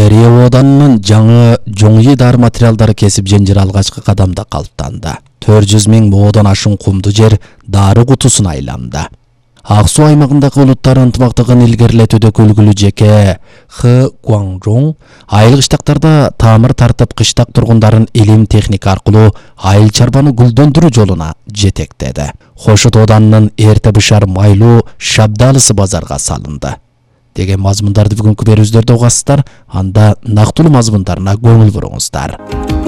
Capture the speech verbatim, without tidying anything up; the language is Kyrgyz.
Корея оданынын жаңы жоңи дар материалдары кесип женжир алгачкы кадамда калыптанды. төрт жүз миң моодан ашын кумду жер дары кутусуна айланды. Ак Суу аймагындагы улуттар ынтымактыгын илгерилетүүдө көлгүлүү жеке Хы Гуаңжоң айыл кыштактарда тамыр тартып кыштак тургундарын илим техника аркылуу айыл чарбаны гүлдөндүрүү жолуна жетектеди. Хошут оданынын эрте бышар майлуу шабдалысы базарга салынды деген мазмундарды бүгүнкү берүүбүздөрдө угасыздар. Анда нактылуу мазмундарына көңүл буруңуздар.